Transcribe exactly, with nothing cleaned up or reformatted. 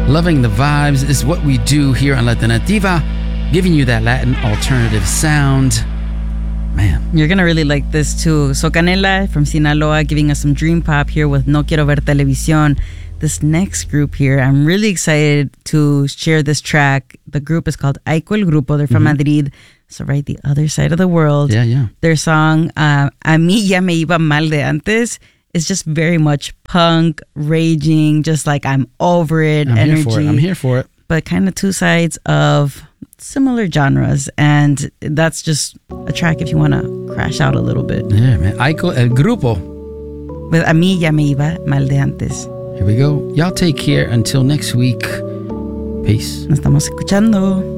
Loving the vibes is what we do here on Latinativa, giving you that Latin alternative sound. Man. You're going to really like this too. So Canela from Sinaloa giving us some dream pop here with No Quiero Ver Televisión. This next group here, I'm really excited to share this track. The group is called Aiko El Grupo. They're from mm-hmm. Madrid. So right the other side of the world. Yeah, yeah. Their song, uh, A mí ya me iba mal de antes, is just very much punk, raging, just like I'm over it, I'm energy. Here for it. I'm here for it. But kind of two sides of similar genres, and that's just a track if you want to crash out a little bit. Yeah, man. Aiko El Grupo. With A mí ya me iba mal de antes. Here we go. Y'all take care until next week. Peace. Nos estamos escuchando.